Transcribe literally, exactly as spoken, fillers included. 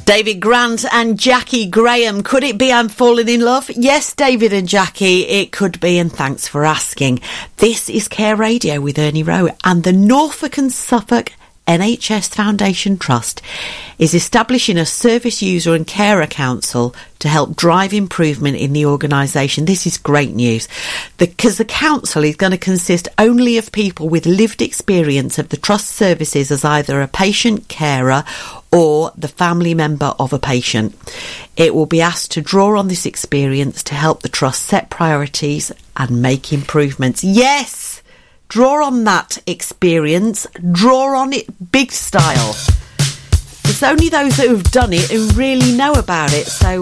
David Grant and Jackie Graham. Could it be I'm falling in love? Yes, David and Jackie, it could be, and thanks for asking. This is Care Radio with Ernie Rowe, and the Norfolk and Suffolk N H S Foundation Trust is establishing a service user and carer council to help drive improvement in the organisation. This is great news, because the council is going to consist only of people with lived experience of the trust services as either a patient, carer or the family member of a patient. It will be asked to draw on this experience to help the trust set priorities and make improvements. Yes! Draw on that experience, draw on it big style. It's only those that have done it who really know about it, so